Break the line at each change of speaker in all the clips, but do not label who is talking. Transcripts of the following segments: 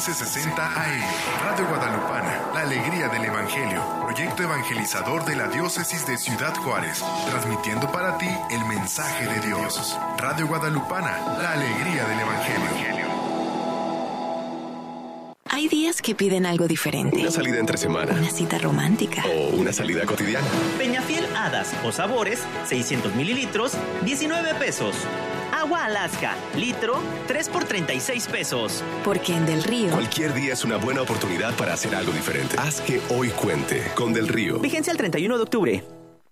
1560 AM. Radio Guadalupana, la alegría del Evangelio. Proyecto evangelizador de la Diócesis de Ciudad Juárez. Transmitiendo para ti el mensaje de Dios. Radio Guadalupana, la alegría del Evangelio.
Hay días que piden algo diferente.
Una salida entre semana.
Una cita romántica.
O una salida cotidiana.
Peñafiel Hadas o Sabores, 600 mililitros, 19 pesos. Agua Alaska, litro, 3 por 36 pesos.
Porque en Del Río...
Cualquier día es una buena oportunidad para hacer algo diferente. Haz que hoy cuente con Del Río.
Vigencia el 31 de octubre.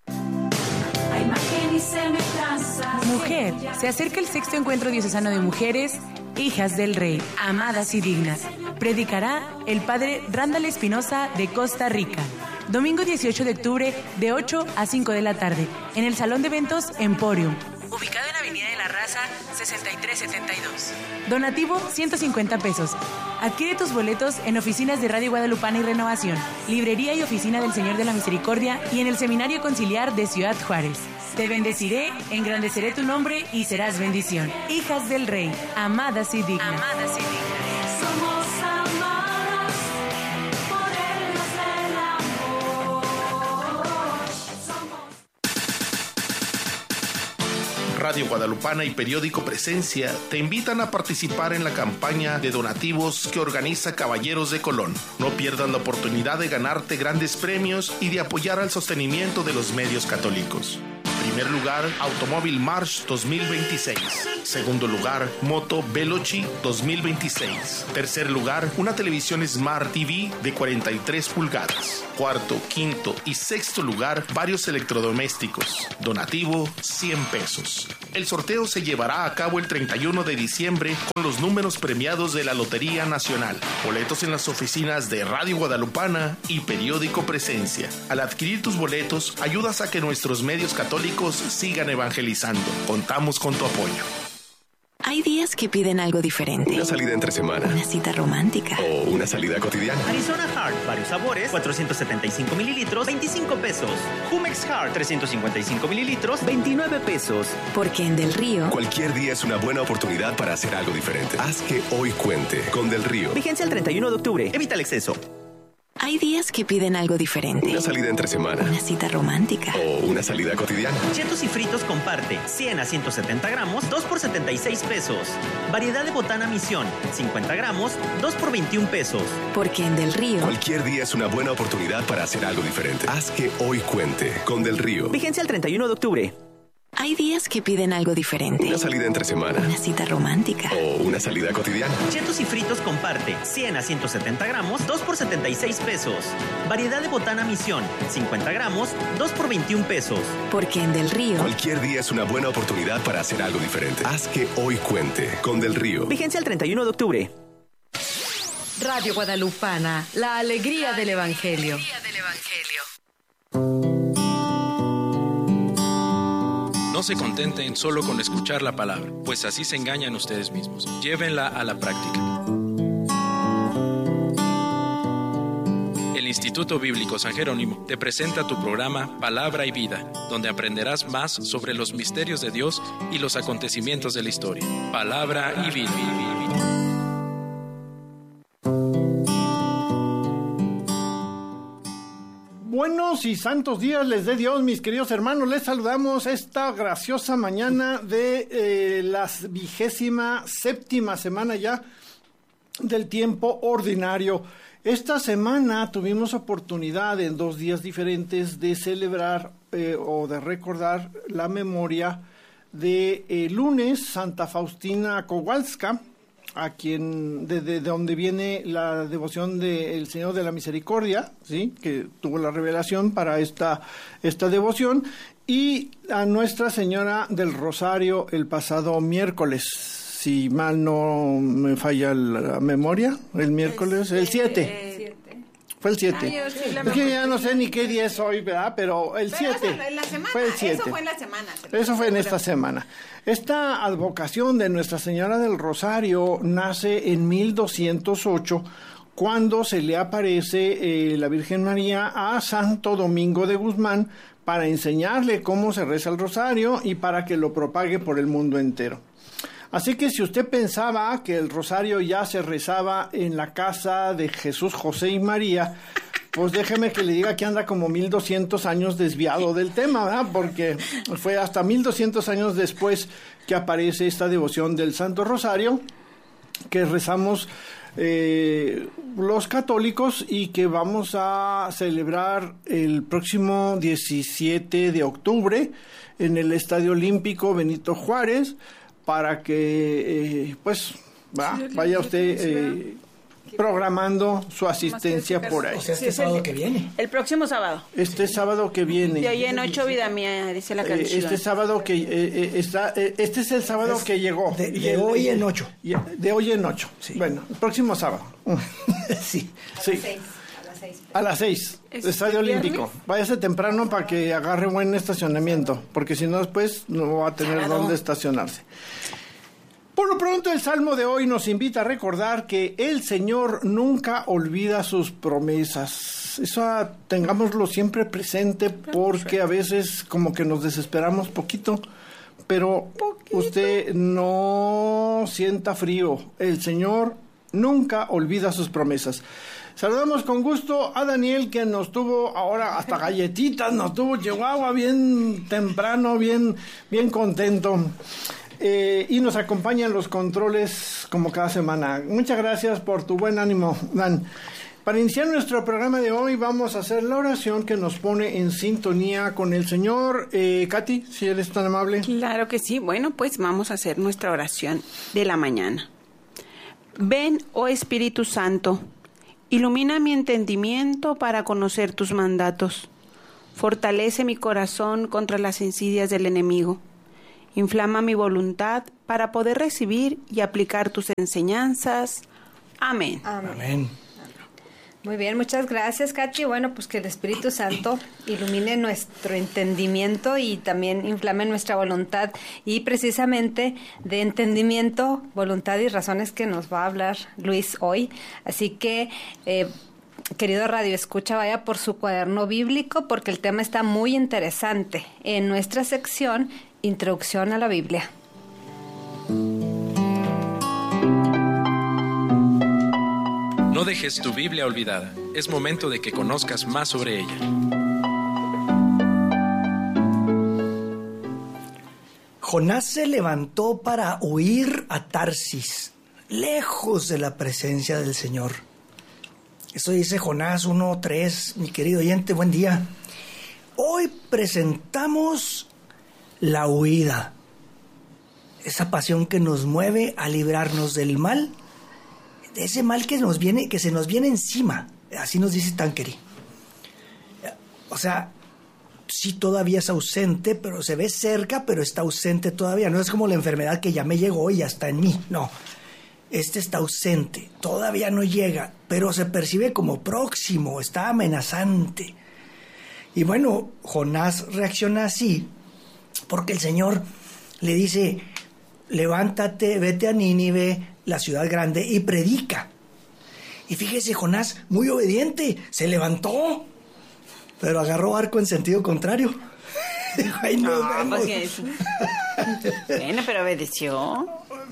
Mujer, se acerca el sexto encuentro diocesano de mujeres, hijas del Rey, amadas y dignas. Predicará el padre Randall Espinosa de Costa Rica. Domingo 18 de octubre de 8 a 5 de la tarde, en el Salón de Eventos Emporium, ubicado en Avenida de la Raza 6372. Donativo 150 pesos. Adquiere tus boletos en oficinas de Radio Guadalupana y Renovación, librería y oficina del Señor de la Misericordia y en el Seminario Conciliar de Ciudad Juárez. Te bendeciré, engrandeceré tu nombre y serás bendición. Hijas del Rey, amadas y dignas. Amadas y dignas.
Somos amadas por el Dios del amor.
Radio Guadalupana y Periódico Presencia te invitan a participar en la campaña de donativos que organiza Caballeros de Colón. No pierdas la oportunidad de ganarte grandes premios y de apoyar al sostenimiento de los medios católicos. Primer lugar, Automóvil March 2026. Segundo lugar, Moto Veloci 2026. Tercer lugar, una televisión Smart TV de 43 pulgadas. Cuarto, quinto y sexto lugar, varios electrodomésticos. Donativo, 100 pesos. El sorteo se llevará a cabo el 31 de diciembre con los números premiados de la Lotería Nacional. Boletos en las oficinas de Radio Guadalupana y Periódico Presencia. Al adquirir tus boletos, ayudas a que nuestros medios católicos sigan evangelizando. Contamos con tu apoyo.
Hay días que piden algo diferente.
Una salida entre semana.
Una cita romántica.
O una salida cotidiana.
Arizona Heart, varios sabores, 475 mililitros, 25 pesos. Jumex Heart, 355 mililitros, 29 pesos.
Porque en Del Río...
Cualquier día es una buena oportunidad para hacer algo diferente. Haz que hoy cuente con Del Río.
Vigencia el 31 de octubre. Evita el exceso.
Hay días que piden algo diferente.
Una salida entre semana.
Una cita romántica.
O una salida cotidiana.
Chetos y fritos comparte, 100 a 170 gramos, 2 por 76 pesos. Variedad de botana Misión, 50 gramos, 2 por 21 pesos.
Porque en Del Río...
Cualquier día es una buena oportunidad para hacer algo diferente. Haz que hoy cuente con Del Río.
Vigencia el 31 de octubre.
Hay días que piden algo diferente.
Una salida entre semana.
Una cita romántica.
O una salida cotidiana.
Chetos y fritos comparte, 100 a 170 gramos, 2 por 76 pesos. Variedad de botana Misión, 50 gramos, 2 por 21 pesos.
Porque en Del Río...
Cualquier día es una buena oportunidad para hacer algo diferente. Haz que hoy cuente con Del Río.
Vigencia el 31 de octubre.
Radio Guadalupana, la alegría del Evangelio.
No se contenten solo con escuchar la palabra, pues así se engañan ustedes mismos. Llévenla a la práctica. El Instituto Bíblico San Jerónimo te presenta tu programa Palabra y Vida, donde aprenderás más sobre los misterios de Dios y los acontecimientos de la historia. Palabra y Vida.
Buenos y santos días les dé Dios, mis queridos hermanos. Les saludamos esta graciosa mañana de la 27ª semana ya del tiempo ordinario. Esta semana tuvimos oportunidad en 2 días diferentes de celebrar o de recordar la memoria de lunes Santa Faustina Kowalska, a quien de donde viene la devoción del Señor de la Misericordia, ¿sí?, que tuvo la revelación para esta devoción, y a Nuestra Señora del Rosario el pasado miércoles, si mal no me falla la memoria, el miércoles, el 7. Fue el 7. Es que ya no sé ni qué día es hoy, ¿verdad? Pero el 7. Fue el 7.
Eso fue en la semana.
Eso fue en esta semana. Esta advocación de Nuestra Señora del Rosario nace en 1208, cuando se le aparece la Virgen María a Santo Domingo de Guzmán para enseñarle cómo se reza el rosario y para que lo propague por el mundo entero. Así que si usted pensaba que el rosario ya se rezaba en la casa de Jesús, José y María, pues déjeme que le diga que anda como 1200 años desviado del tema, ¿verdad? Porque fue hasta 1200 años después que aparece esta devoción del Santo Rosario, que rezamos los católicos y que vamos a celebrar el próximo 17 de octubre en el Estadio Olímpico Benito Juárez, para que vaya usted programando su asistencia por ahí.
O sea, sábado que viene.
El próximo sábado.
Este sábado que viene.
De ahí en 8, vida mía, dice la canción.
Este sábado que este es el sábado que llegó.
De hoy en 8.
De hoy en 8.
Sí.
Bueno, el próximo sábado.
Sí.
A las 6. Estadio Olímpico. Váyase temprano para que agarre buen estacionamiento, porque si no después no va a tener dónde estacionarse. Por lo pronto, el Salmo de hoy nos invita a recordar que el Señor nunca olvida sus promesas. Eso tengámoslo siempre presente, porque a veces como que nos desesperamos poquito, pero usted no sienta frío. El Señor nunca olvida sus promesas. Saludamos con gusto a Daniel, que nos tuvo ahora hasta galletitas, nos tuvo Chihuahua bien temprano, bien contento. Y nos acompañan los controles como cada semana. Muchas gracias por tu buen ánimo, Dan. Para iniciar nuestro programa de hoy vamos a hacer la oración que nos pone en sintonía con el Señor. Katy, si eres tan amable.
Claro que sí. Bueno, pues vamos a hacer nuestra oración de la mañana. Ven, oh Espíritu Santo, ilumina mi entendimiento para conocer tus mandatos. Fortalece mi corazón contra las insidias del enemigo. Inflama mi voluntad para poder recibir y aplicar tus enseñanzas. Amén.
Amén.
Muy bien, muchas gracias, Katy. Bueno, pues que el Espíritu Santo ilumine nuestro entendimiento y también inflame nuestra voluntad. Y precisamente de entendimiento, voluntad y razones que nos va a hablar Luis hoy. Así que, querido Radio Escucha, vaya por su cuaderno bíblico, porque el tema está muy interesante. En nuestra sección Introducción a la Biblia.
No dejes tu Biblia olvidada. Es momento de que conozcas más sobre ella.
Jonás se levantó para huir a Tarsis, lejos de la presencia del Señor. Eso dice Jonás 1:3, mi querido oyente, buen día. Hoy presentamos la huida, esa pasión que nos mueve a librarnos del mal, de ese mal que se nos viene encima, así nos dice Tanqueray. O sea, sí todavía es ausente, pero se ve cerca, pero está ausente todavía. No es como la enfermedad que ya me llegó y ya está en mí, no. Este está ausente, todavía no llega, pero se percibe como próximo, está amenazante. Y bueno, Jonás reacciona así, porque el Señor le dice, levántate, vete a Nínive, la ciudad grande, y predica. Y fíjese, Jonás, muy obediente, se levantó, pero agarró arco en sentido contrario. Dijo, ay, nos vemos.
Bueno, pero obedeció.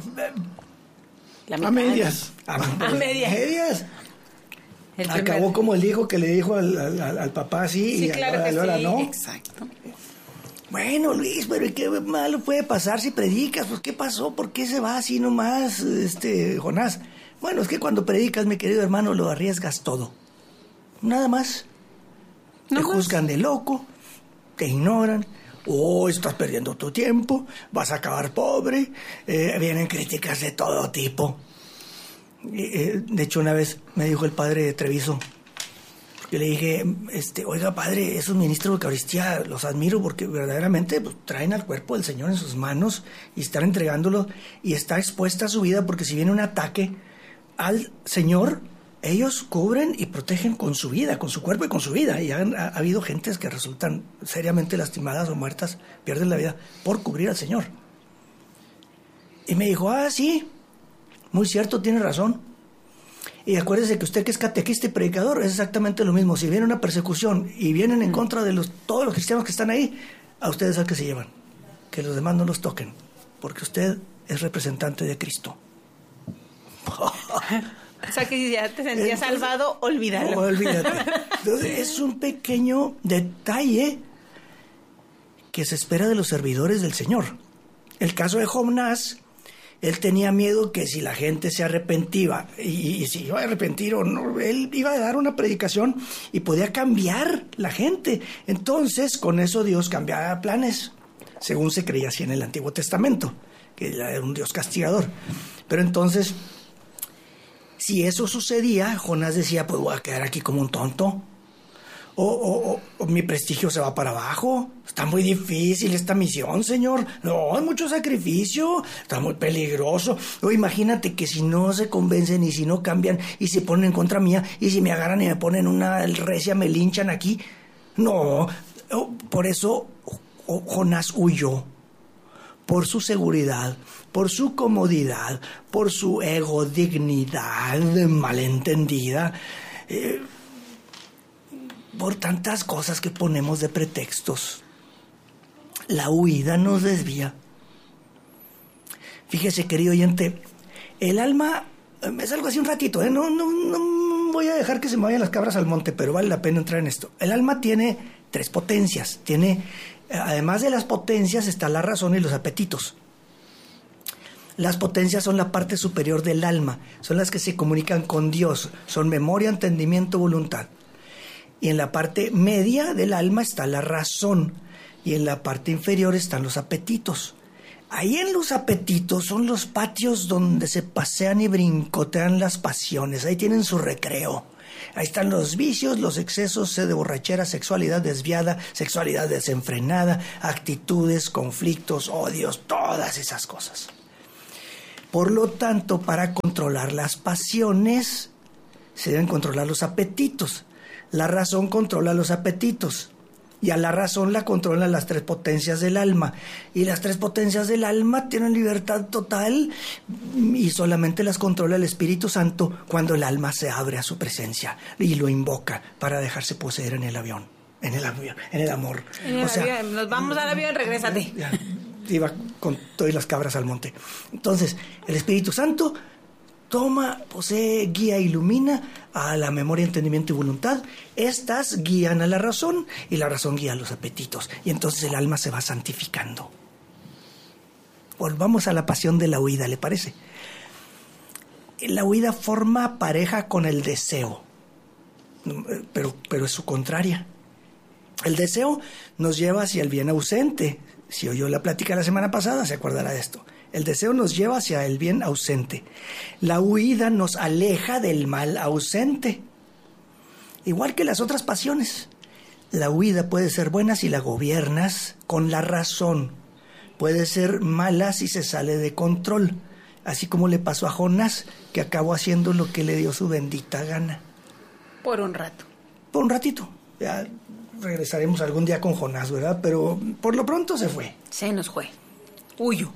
A medias.
A medias. Acabó como el hijo que le dijo al papá así,
sí,
y
claro
ahora
sí,
no.
Exacto.
Bueno, Luis, pero ¿qué malo puede pasar si predicas? Pues, ¿qué pasó? ¿Por qué se va así nomás, Jonás? Bueno, es que cuando predicas, mi querido hermano, lo arriesgas todo. Nada más. Te juzgan de loco, te ignoran. Estás perdiendo tu tiempo, vas a acabar pobre. Vienen críticas de todo tipo. De hecho, una vez me dijo el padre Treviso, yo le dije, oiga, padre, esos ministros de Eucaristía los admiro porque verdaderamente pues, traen al cuerpo del Señor en sus manos y están entregándolo y está expuesta su vida, porque si viene un ataque al Señor, ellos cubren y protegen con su vida, con su cuerpo y con su vida. Y ha habido gentes que resultan seriamente lastimadas o muertas, pierden la vida por cubrir al Señor. Y me dijo, sí, muy cierto, tiene razón. Y acuérdese que usted, que es catequista y predicador, es exactamente lo mismo. Si viene una persecución y vienen en contra de todos los cristianos que están ahí, a ustedes al que se llevan. Que los demás no los toquen, porque usted es representante de Cristo.
O sea que si ya te sentías salvado, olvídalo.
No, olvídate. Entonces, es un pequeño detalle que se espera de los servidores del Señor. El caso de Jonás, él tenía miedo que si la gente se arrepentía, y si iba a arrepentir o no, él iba a dar una predicación y podía cambiar la gente. Entonces, con eso Dios cambiaba planes, según se creía así en el Antiguo Testamento, que era un Dios castigador. Pero entonces, si eso sucedía, Jonás decía, pues voy a quedar aquí como un tonto. O mi prestigio se va para abajo. Está muy difícil esta misión, Señor. No, hay mucho sacrificio. Está muy peligroso. O imagínate que si no se convencen y si no cambian y se ponen en contra mía y si me agarran y me ponen una recia, me linchan aquí. No, por eso Jonás huyó. Por su seguridad, por su comodidad, por su ego, dignidad malentendida. Por tantas cosas que ponemos de pretextos. La huida nos desvía. Fíjese, querido oyente, el alma, es algo así un ratito, no voy a dejar que se me vayan las cabras al monte, pero vale la pena entrar en esto. El alma tiene 3 potencias, además de las potencias está la razón y los apetitos. Las potencias son la parte superior del alma, son las que se comunican con Dios, son memoria, entendimiento, voluntad. Y en la parte media del alma está la razón. Y en la parte inferior están los apetitos. Ahí en los apetitos son los patios donde se pasean y brincotean las pasiones. Ahí tienen su recreo. Ahí están los vicios, los excesos de borrachera, sexualidad desviada, sexualidad desenfrenada, actitudes, conflictos, odios, todas esas cosas. Por lo tanto, para controlar las pasiones, se deben controlar los apetitos. La razón controla los apetitos y a la razón la controlan las 3 potencias del alma. Y las 3 potencias del alma tienen libertad total y solamente las controla el Espíritu Santo cuando el alma se abre a su presencia y lo invoca para dejarse poseer en el avión, en el amor.
Avión. Nos vamos al avión, regrésate.
Iba con todas las cabras al monte. Entonces, el Espíritu Santo toma, posee, guía, ilumina a la memoria, entendimiento y voluntad. Estas guían a la razón y la razón guía a los apetitos. Y entonces el alma se va santificando. Volvamos a la pasión de la huida, ¿le parece? La huida forma pareja con el deseo, pero es su contraria. El deseo nos lleva hacia el bien ausente. Si oyó la plática la semana pasada, se acordará de esto. El deseo nos lleva hacia el bien ausente. La huida nos aleja del mal ausente. Igual que las otras pasiones. La huida puede ser buena si la gobiernas con la razón. Puede ser mala si se sale de control. Así como le pasó a Jonás, que acabó haciendo lo que le dio su bendita gana.
Por un rato.
Por un ratito. Ya regresaremos algún día con Jonás, ¿verdad? Pero por lo pronto se fue.
Se nos fue. Huyó.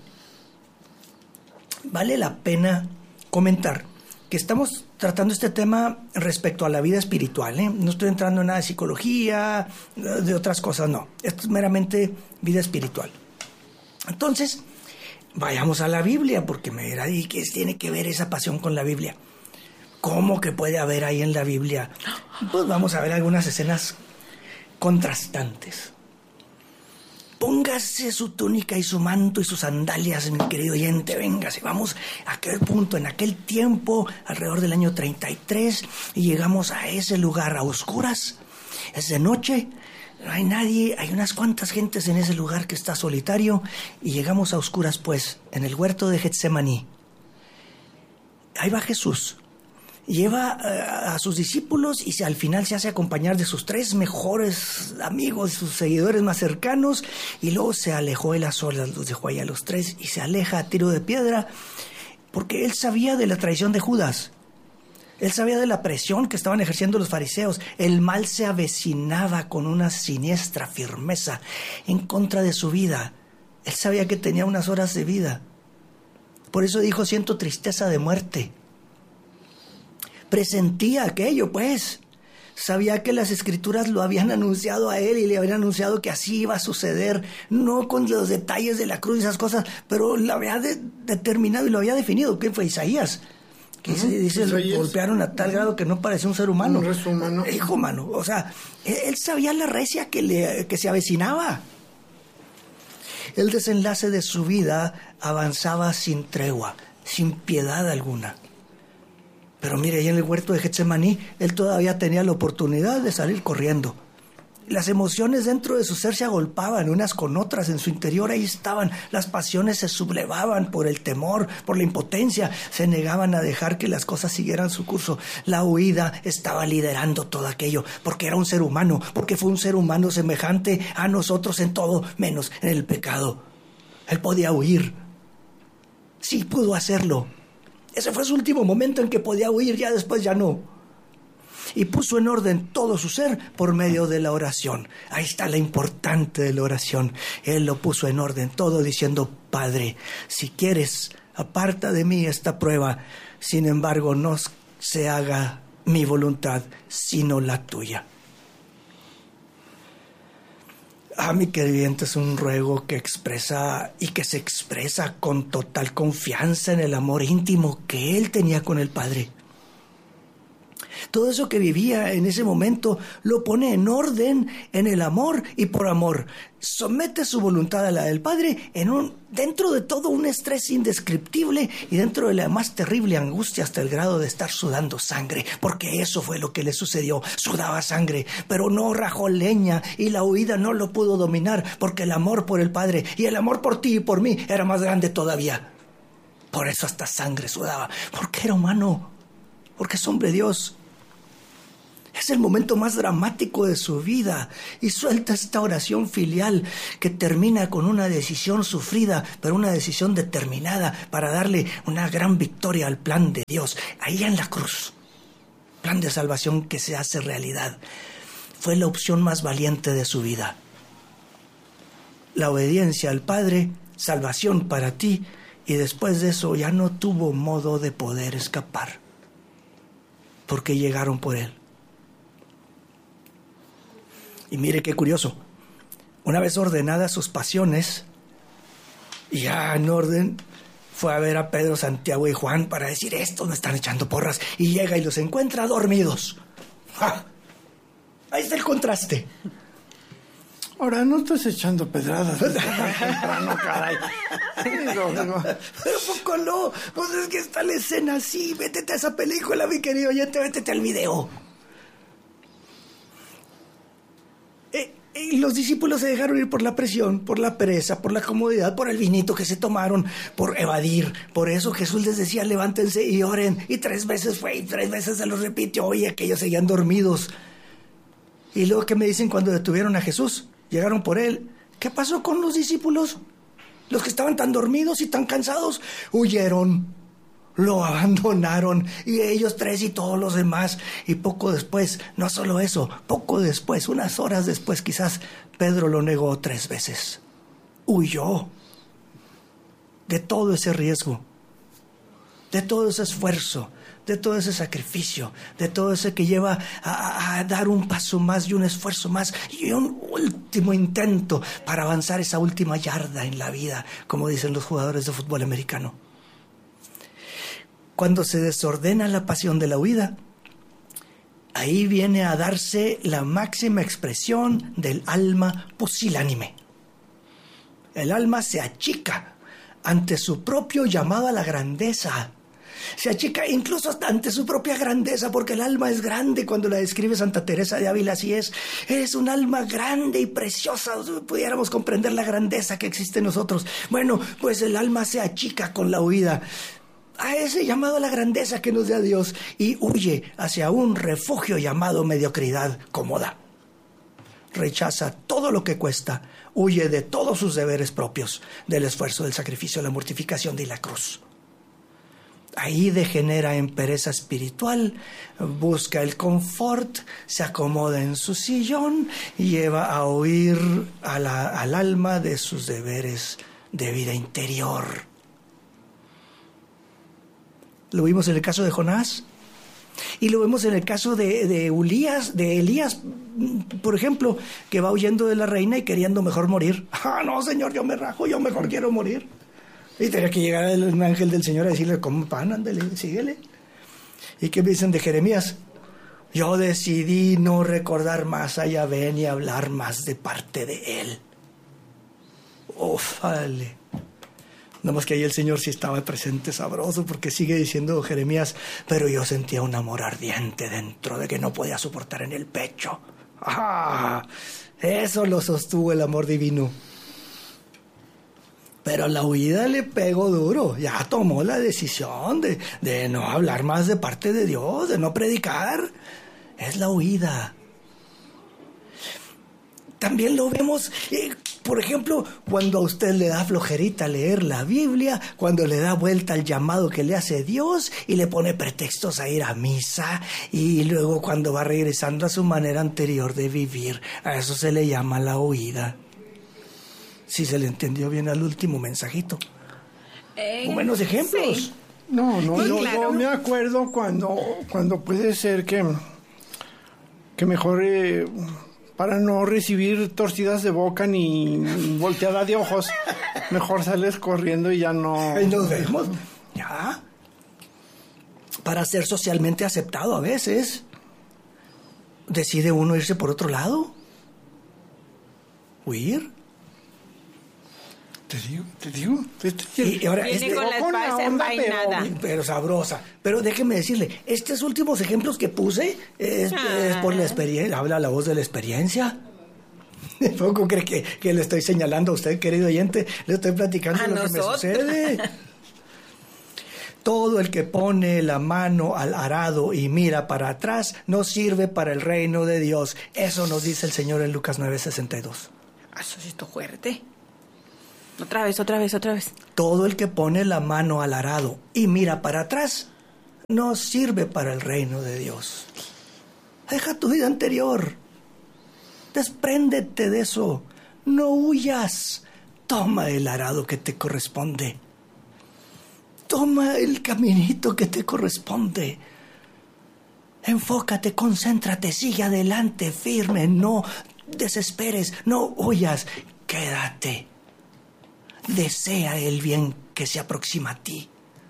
Vale la pena comentar que estamos tratando este tema respecto a la vida espiritual, ¿eh? No estoy entrando en nada de psicología, de otras cosas, no. Esto es meramente vida espiritual. Entonces, vayamos a la Biblia, porque me dirá, ¿y qué tiene que ver esa pasión con la Biblia? ¿Cómo que puede haber ahí en la Biblia? Pues vamos a ver algunas escenas contrastantes. Póngase su túnica y su manto y sus sandalias, mi querido oyente, véngase, vamos a aquel punto, en aquel tiempo, alrededor del año 33, y llegamos a ese lugar a oscuras, es de noche, no hay nadie, hay unas cuantas gentes en ese lugar que está solitario, y llegamos a oscuras, pues, en el huerto de Getsemaní. Ahí va Jesús. Lleva a sus discípulos y al final se hace acompañar de sus 3 mejores amigos, sus seguidores más cercanos, y luego se alejó él a solas, los dejó ahí a los 3 y se aleja a tiro de piedra, porque él sabía de la traición de Judas, él sabía de la presión que estaban ejerciendo los fariseos, el mal se avecinaba con una siniestra firmeza en contra de su vida, él sabía que tenía unas horas de vida, por eso dijo, siento tristeza de muerte. Presentía aquello, pues. Sabía que las escrituras lo habían anunciado a él y le habían anunciado que así iba a suceder, no con los detalles de la cruz y esas cosas, pero lo había determinado y lo había definido. ¿Qué fue? Isaías. Que dice, lo golpearon a tal grado que no parecía un ser humano.
Un ser humano.
Hijo humano. O sea, él sabía la recia que se avecinaba. El desenlace de su vida avanzaba sin tregua, sin piedad alguna. Pero mire, ahí en el huerto de Getsemaní, él todavía tenía la oportunidad de salir corriendo. Las emociones dentro de su ser se agolpaban unas con otras, en su interior ahí estaban. Las pasiones se sublevaban por el temor, por la impotencia. Se negaban a dejar que las cosas siguieran su curso. La huida estaba liderando todo aquello, porque era un ser humano, porque fue un ser humano semejante a nosotros en todo, menos en el pecado. Él podía huir. Sí, pudo hacerlo. Ese fue su último momento en que podía huir, ya después ya no. Y puso en orden todo su ser por medio de la oración. Ahí está la importante de la oración. Él lo puso en orden todo diciendo: Padre, si quieres, aparta de mí esta prueba. Sin embargo, no se haga mi voluntad, sino la tuya. Mi querido, es un ruego que expresa y que se expresa con total confianza en el amor íntimo que él tenía con el Padre. Todo eso que vivía en ese momento lo pone en orden en el amor y por amor. Somete su voluntad a la del Padre dentro de todo un estrés indescriptible y dentro de la más terrible angustia hasta el grado de estar sudando sangre, porque eso fue lo que le sucedió. Sudaba sangre, pero no rajó leña y la huida no lo pudo dominar, porque el amor por el Padre y el amor por ti y por mí era más grande todavía. Por eso hasta sangre sudaba, porque era humano, porque es hombre Dios. Es el momento más dramático de su vida y suelta esta oración filial que termina con una decisión sufrida, pero una decisión determinada para darle una gran victoria al plan de Dios. Ahí en la cruz, plan de salvación que se hace realidad. Fue la opción más valiente de su vida. La obediencia al Padre, salvación para ti, y después de eso ya no tuvo modo de poder escapar, porque llegaron por él. Y mire qué curioso, una vez ordenadas sus pasiones, ya en orden, fue a ver a Pedro, Santiago y Juan para decir: estos me están echando porras, y llega y los encuentra dormidos. ¡Ja! Ahí está el contraste.
Ahora, no estás echando pedradas. Temprano, caray.
Pero poco no, pues es que está la escena así. Vétete a esa película, mi querido oyente, vétete al video. Y los discípulos se dejaron ir por la presión, por la pereza, por la comodidad, por el vinito que se tomaron, por evadir. Por eso Jesús les decía: levántense y oren. Y 3 veces fue, y 3 veces se los repitió, y aquellos seguían dormidos. Y luego, ¿qué me dicen cuando detuvieron a Jesús? Llegaron por él. ¿Qué pasó con los discípulos? Los que estaban tan dormidos y tan cansados, huyeron. Lo abandonaron, y ellos 3 y todos los demás. Y poco después, no solo eso, poco después, unas horas después quizás, Pedro lo negó 3 veces. Huyó de todo ese riesgo, de todo ese esfuerzo, de todo ese sacrificio, de todo ese que lleva a dar un paso más y un esfuerzo más y un último intento para avanzar esa última yarda en la vida, como dicen los jugadores de fútbol americano. Cuando se desordena la pasión de la huida, ahí viene a darse la máxima expresión del alma pusilánime. El alma se achica ante su propio llamado a la grandeza. Se achica incluso hasta ante su propia grandeza, porque el alma es grande. Cuando la describe Santa Teresa de Ávila, así es. Es un alma grande y preciosa. Pudiéramos comprender la grandeza que existe en nosotros. Bueno, pues el alma se achica con la huida a ese llamado a la grandeza que nos da Dios, y huye hacia un refugio llamado mediocridad cómoda. Rechaza todo lo que cuesta, huye de todos sus deberes propios, del esfuerzo, del sacrificio, la mortificación de la cruz. Ahí degenera en pereza espiritual, busca el confort, se acomoda en su sillón y lleva a huir al alma de sus deberes de vida interior. Lo vimos en el caso de Jonás. Y lo vemos en el caso de Elías, por ejemplo, que va huyendo de la reina y queriendo mejor morir. No, Señor, yo me rajo, yo mejor quiero morir. Y tenía que llegar el ángel del Señor a decirle, ¿cómo pan? Ándale, síguele. ¿Y qué me dicen de Jeremías? Yo decidí no recordar más a Yahvé ni hablar más de parte de él. Vale. Nada más que ahí el Señor sí estaba presente, sabroso, porque sigue diciendo Jeremías, pero yo sentía un amor ardiente dentro de que no podía soportar en el pecho. Eso lo sostuvo el amor divino. Pero la huida le pegó duro. Ya tomó la decisión de no hablar más de parte de Dios, de no predicar. Es la huida. También lo vemos, por ejemplo, cuando a usted le da flojerita leer la Biblia, cuando le da vuelta al llamado que le hace Dios y le pone pretextos a ir a misa, y luego cuando va regresando a su manera anterior de vivir. A eso se le llama la huida. Si se le entendió bien al último mensajito. Buenos ejemplos.
Sí.
No,
Sí, claro.
yo me acuerdo cuando puede ser que mejor, para no recibir torcidas de boca ni volteada de ojos, mejor sales corriendo y ya no...
Y nos vemos, ya. Para ser socialmente aceptado a veces, decide uno irse por otro lado. Huir.
Te digo.
Y ahora,
Viene con la espada desenvainada.
pero sabrosa. Pero déjeme decirle, estos últimos ejemplos que puse es por la experiencia, habla la voz de la experiencia. ¿Poco cree que le estoy señalando a usted, querido oyente? Le estoy platicando lo que me sucede. Todo el que pone la mano al arado y mira para atrás no sirve para el reino de Dios. Eso nos dice el Señor en Lucas 9:62.
Eso sí está fuerte. Otra vez.
Todo el que pone la mano al arado y mira para atrás no sirve para el reino de Dios. Deja tu vida anterior. Despréndete de eso. No huyas. Toma el arado que te corresponde. Toma el caminito que te corresponde. Enfócate, concéntrate, sigue adelante, firme. No desesperes, no huyas. Quédate. Desea el bien que se aproxima a ti.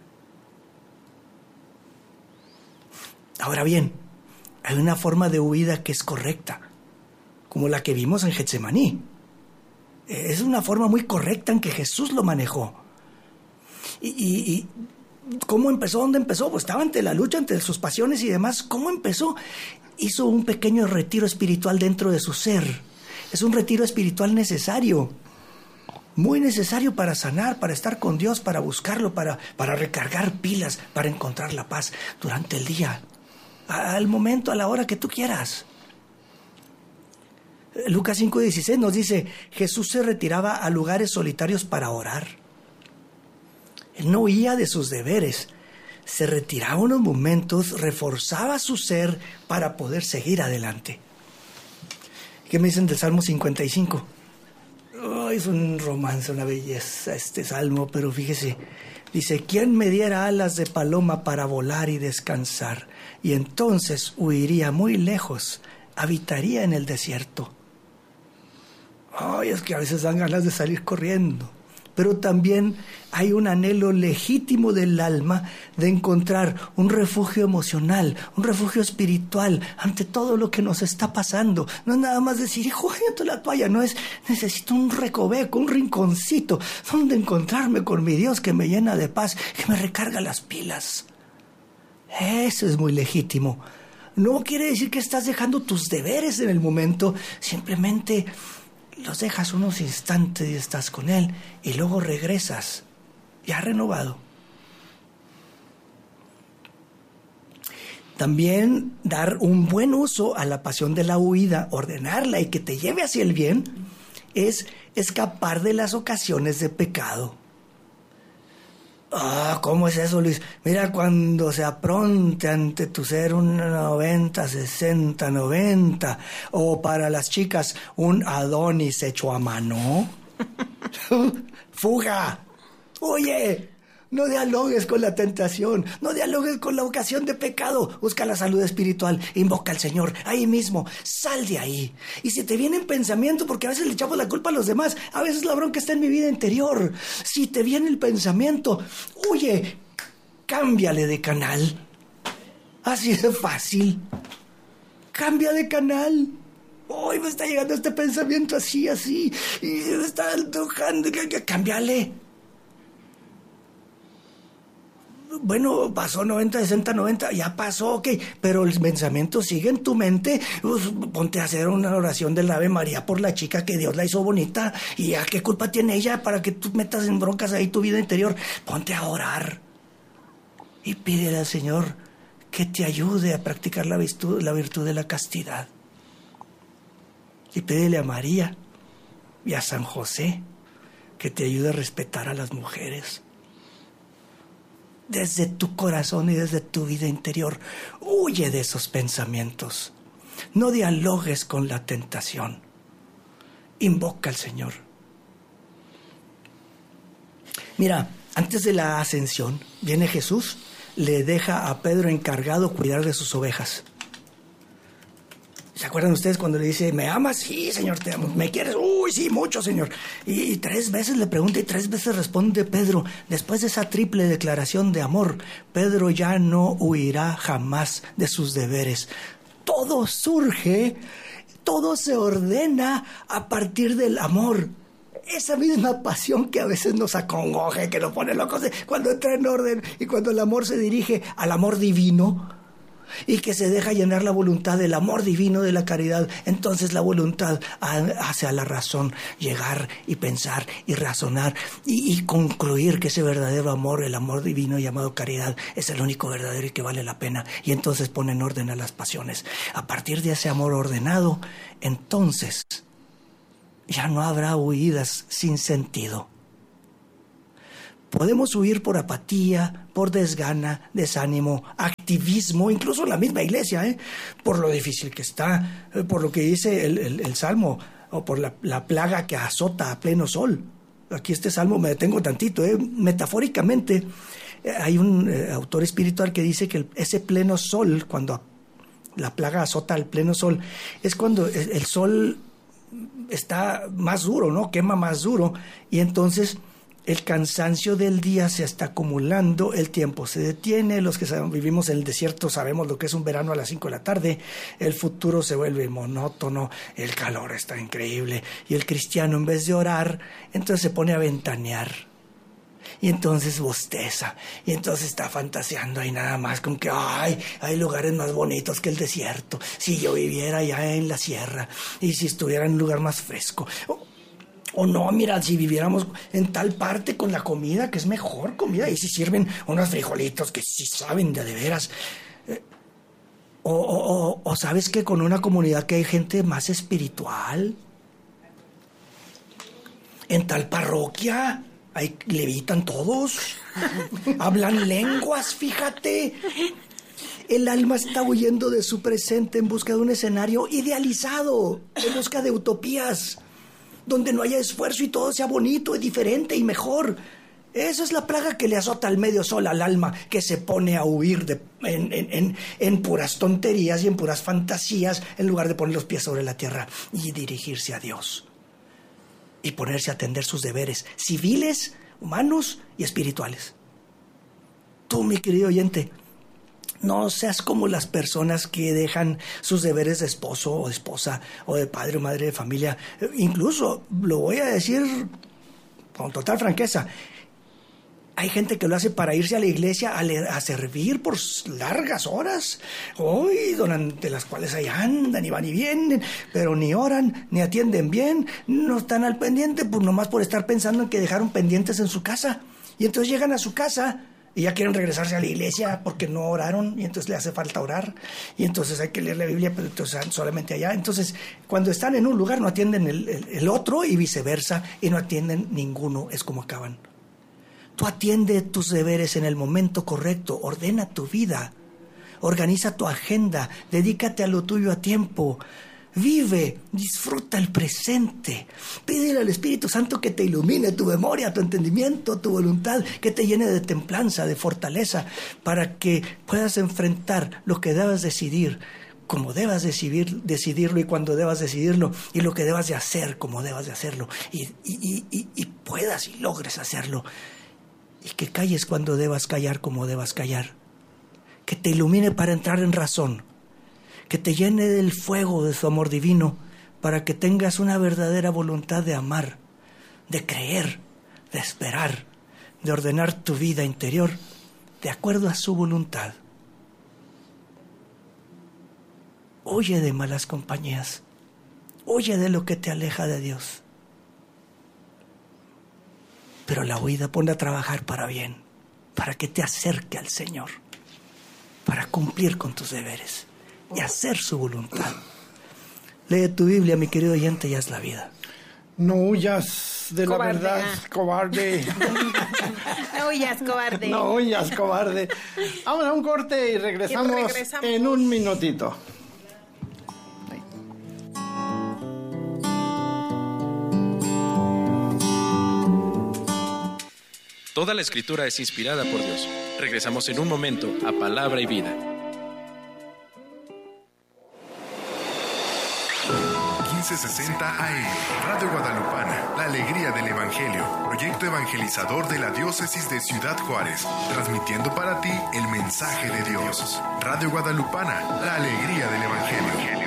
Ahora bien, hay una forma de huida que es correcta, como la que vimos en Getsemaní. Es una forma muy correcta en que Jesús lo manejó. ¿Y cómo empezó? ¿Dónde empezó? Pues estaba ante la lucha, ante sus pasiones y demás. ¿Cómo empezó? Hizo un pequeño retiro espiritual dentro de su ser. Es un retiro espiritual necesario. Muy necesario para sanar, para estar con Dios, para buscarlo, para recargar pilas, para encontrar la paz durante el día, al momento, a la hora que tú quieras. Lucas 5:16 nos dice, Jesús se retiraba a lugares solitarios para orar. Él no huía de sus deberes, se retiraba unos momentos, reforzaba su ser para poder seguir adelante. ¿Qué me dicen del Salmo 55? Es un romance, una belleza este salmo, pero fíjese, dice, ¿quién me diera alas de paloma para volar y descansar? Y entonces huiría muy lejos, habitaría en el desierto. Es que a veces dan ganas de salir corriendo, pero también hay un anhelo legítimo del alma de encontrar un refugio emocional, un refugio espiritual ante todo lo que nos está pasando. No es nada más decir, hijo, siento la toalla, no es, necesito un recoveco, un rinconcito donde encontrarme con mi Dios que me llena de paz, que me recarga las pilas. Eso es muy legítimo. No quiere decir que estás dejando tus deberes en el momento, simplemente los dejas unos instantes y estás con Él y luego regresas ya renovado. También dar un buen uso a la pasión de la huida, ordenarla y que te lleve hacia el bien, es escapar de las ocasiones de pecado. ¿Cómo es eso, Luis? Mira, cuando se apronte ante tu ser un 90, 60, 90, o para las chicas un Adonis hecho a mano. ¡Fuga! ¡Oye! No dialogues con la tentación, no dialogues con la ocasión de pecado. Busca la salud espiritual, invoca al Señor ahí mismo, sal de ahí. Y si te vienen pensamientos, porque a veces le echamos la culpa a los demás, a veces la bronca está en mi vida interior. Si te viene el pensamiento, huye, cámbiale de canal. Así de fácil. Cambia de canal. Hoy me está llegando este pensamiento así, y me está antojando, cámbiale. Bueno, pasó 90, 60, 90, ya pasó, ok, pero el pensamiento sigue en tu mente. Ponte a hacer una oración del Ave María por la chica que Dios la hizo bonita, y ya qué culpa tiene ella para que tú metas en broncas ahí tu vida interior. Ponte a orar y pídele al Señor que te ayude a practicar la virtud de la castidad. Y pídele a María y a San José que te ayude a respetar a las mujeres. Desde tu corazón y desde tu vida interior, huye de esos pensamientos. No dialogues con la tentación. Invoca al Señor. Mira, antes de la ascensión, viene Jesús, le deja a Pedro encargado cuidar de sus ovejas. ¿Se acuerdan ustedes cuando le dice, ¿me amas? Sí, Señor, te amo. ¿Me quieres? Uy, sí, mucho, Señor. Y 3 veces le pregunta y 3 veces responde Pedro. Después de esa triple declaración de amor, Pedro ya no huirá jamás de sus deberes. Todo surge, todo se ordena a partir del amor. Esa misma pasión que a veces nos acongoja, que nos pone locos, cuando entra en orden y cuando el amor se dirige al amor divino, y que se deja llenar la voluntad del amor divino de la caridad, entonces la voluntad hace a la razón llegar y pensar y razonar y concluir que ese verdadero amor, el amor divino llamado caridad, es el único verdadero y que vale la pena, y entonces pone en orden a las pasiones. A partir de ese amor ordenado, entonces ya no habrá huidas sin sentido. Podemos huir por apatía, por desgana, desánimo, activismo, incluso en la misma iglesia, por lo difícil que está, por lo que dice el Salmo, o por la plaga que azota a pleno sol. Aquí este Salmo me detengo tantito, metafóricamente, hay un autor espiritual que dice que ese pleno sol, cuando la plaga azota al pleno sol, es cuando el sol está más duro, ¿no? Quema más duro, y entonces el cansancio del día se está acumulando, el tiempo se detiene, los que vivimos en el desierto sabemos lo que es un verano a las 5 de la tarde, el futuro se vuelve monótono, el calor está increíble, y el cristiano en vez de orar, entonces se pone a ventanear, y entonces bosteza, y entonces está fantaseando ahí nada más con que hay lugares más bonitos que el desierto, si yo viviera allá en la sierra, y si estuviera en un lugar más fresco. O no, mira, si viviéramos en tal parte con la comida, que es mejor comida, y si sirven unos frijolitos que sí saben de veras. O sabes que con una comunidad que hay gente más espiritual, en tal parroquia, ahí levitan todos, hablan lenguas, fíjate. El alma está huyendo de su presente en busca de un escenario idealizado, en busca de utopías, donde no haya esfuerzo y todo sea bonito y diferente y mejor. Esa es la plaga que le azota al medio sol al alma, que se pone a huir en puras tonterías y en puras fantasías, en lugar de poner los pies sobre la tierra y dirigirse a Dios. Y ponerse a atender sus deberes civiles, humanos y espirituales. Tú, mi querido oyente, no seas como las personas que dejan sus deberes de esposo o de esposa o de padre o madre de familia. Incluso, lo voy a decir con total franqueza, hay gente que lo hace para irse a la iglesia a servir por largas horas, durante las cuales ahí andan y van y vienen, pero ni oran, ni atienden bien, no están al pendiente, pues nomás por estar pensando en que dejaron pendientes en su casa. Y entonces llegan a su casa y ya quieren regresarse a la iglesia porque no oraron, y entonces le hace falta orar, y entonces hay que leer la Biblia, pero entonces solamente allá. Entonces, cuando están en un lugar no atienden el otro, y viceversa, y no atienden ninguno, es como acaban. Tú atiende tus deberes en el momento correcto, ordena tu vida, organiza tu agenda, dedícate a lo tuyo a tiempo. Vive, disfruta el presente. Pídele al Espíritu Santo que te ilumine tu memoria, tu entendimiento, tu voluntad, que te llene de templanza, de fortaleza, para que puedas enfrentar lo que debas decidir, como debas decidirlo y cuando debas decidirlo, y lo que debas de hacer, como debas de hacerlo, y puedas y logres hacerlo. Y que calles cuando debas callar, como debas callar. Que te ilumine para entrar en razón. Que te llene del fuego de su amor divino para que tengas una verdadera voluntad de amar, de creer, de esperar, de ordenar tu vida interior de acuerdo a su voluntad. Huye de malas compañías, huye de lo que te aleja de Dios. Pero la huida ponte a trabajar para bien, para que te acerque al Señor, para cumplir con tus deberes y hacer su voluntad. Lee tu Biblia, mi querido oyente, y haz la vida.
No huyas de la verdad, cobarde.
No huyas, cobarde.
No huyas, cobarde. Vamos a un corte y regresamos en un minutito.
Toda la Escritura es inspirada por Dios. Regresamos en un momento a Palabra y Vida.
1560 AM, Radio Guadalupana, la alegría del Evangelio, proyecto evangelizador de la diócesis de Ciudad Juárez, transmitiendo para ti el mensaje de Dios. Radio Guadalupana, la alegría del Evangelio.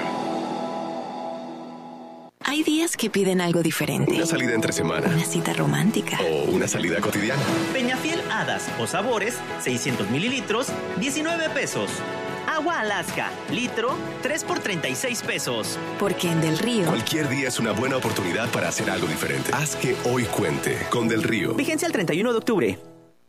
Hay días que piden algo diferente.
Una salida entre semana.
Una cita romántica.
O una salida cotidiana.
Peñafiel Hadas o Sabores, 600 mililitros, 19 pesos. Agua Alaska, litro, 3 por 36 pesos.
Porque en Del Río...
Cualquier día es una buena oportunidad para hacer algo diferente. Haz que hoy cuente con Del Río.
Vigencia el 31 de octubre.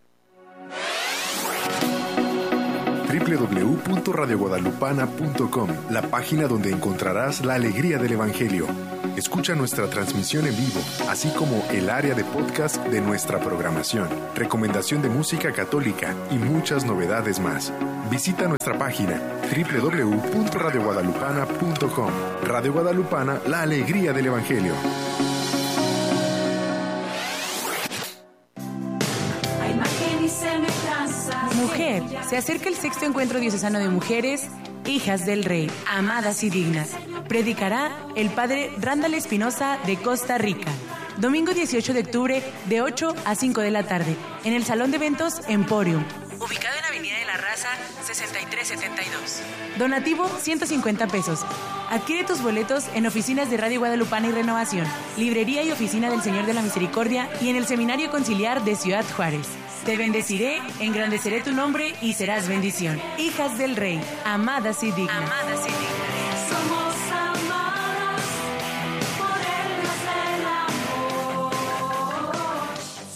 www.radioguadalupana.com, la página donde encontrarás la alegría del Evangelio. Escucha nuestra transmisión en vivo, así como el área de podcast de nuestra programación, recomendación de música católica y muchas novedades más. Visita nuestra página www.radioguadalupana.com. Radio Guadalupana, la alegría del Evangelio.
Mujer, se acerca el sexto encuentro diocesano de mujeres, hijas del Rey, amadas y dignas. Predicará el padre Randall Espinosa de Costa Rica. Domingo 18 de octubre, de 8 a 5 de la tarde, en el Salón de Eventos Emporium, ubicado en Avenida de la Raza, 6372. Donativo, 150 pesos. Adquiere tus boletos en oficinas de Radio Guadalupana y Renovación, librería y oficina del Señor de la Misericordia y en el Seminario Conciliar de Ciudad Juárez. Te bendeciré, engrandeceré tu nombre y serás bendición. Hijas del Rey, amadas y dignas. Amadas y dignas.
Somos amadas por el Dios del amor.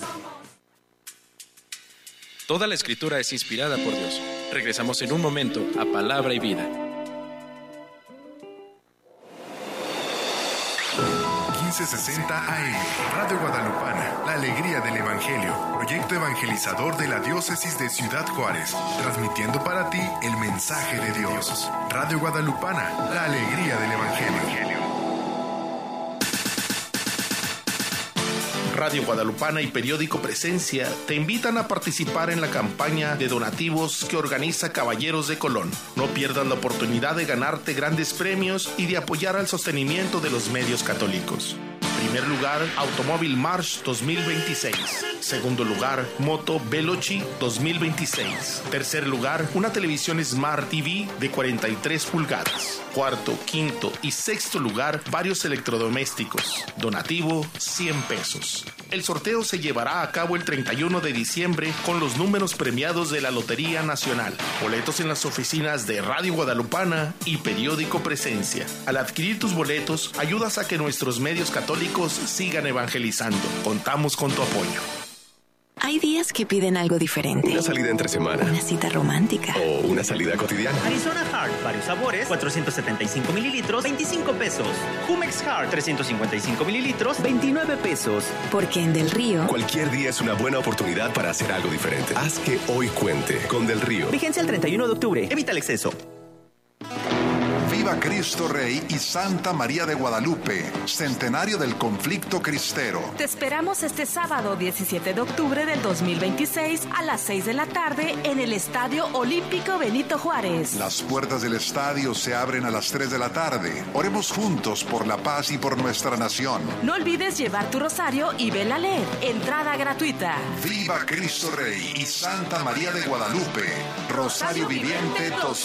Toda la Escritura es inspirada por Dios. Regresamos en un momento a Palabra y Vida.
1560 AM, Radio Guadalupana, la alegría del Evangelio, proyecto evangelizador de la diócesis de Ciudad Juárez, transmitiendo para ti el mensaje de Dios. Radio Guadalupana, la alegría del Evangelio.
Radio Guadalupana y periódico Presencia te invitan a participar en la campaña de donativos que organiza Caballeros de Colón. No pierdas la oportunidad de ganarte grandes premios y de apoyar al sostenimiento de los medios católicos. Primer lugar, Automóvil March 2026. Segundo lugar, Moto Veloci 2026. Tercer lugar, una televisión Smart TV de 43 pulgadas. Cuarto, quinto y sexto lugar, varios electrodomésticos. Donativo, 100 pesos. El sorteo se llevará a cabo el 31 de diciembre con los números premiados de la Lotería Nacional. Boletos en las oficinas de Radio Guadalupana y periódico Presencia. Al adquirir tus boletos, ayudas a que nuestros medios católicos sigan evangelizando. Contamos con tu apoyo.
Hay días que piden algo diferente.
Una salida entre semana.
Una cita romántica.
O una salida cotidiana.
Arizona Heart, varios sabores, 475 mililitros, 25 pesos. Jumex Heart, 355 mililitros, 29 pesos.
Porque en Del Río...
Cualquier día es una buena oportunidad para hacer algo diferente. Haz que hoy cuente con Del Río.
Vigencia el 31 de octubre. Evita el exceso.
Viva
Viva Cristo Rey y Santa María de Guadalupe, centenario del conflicto cristero.
Te esperamos este sábado 17 de octubre del 2026 a las 6 de la tarde en el Estadio Olímpico Benito Juárez.
Las puertas del estadio se abren a las 3 de la tarde. Oremos juntos por la paz y por nuestra nación.
No olvides llevar tu rosario y vela a leer. Entrada gratuita.
Viva Cristo Rey y Santa María de Guadalupe. Rosario Viviente